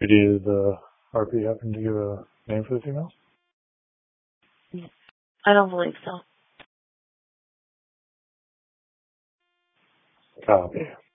Did the RP happen to give a name for the female? I don't believe so. Copy.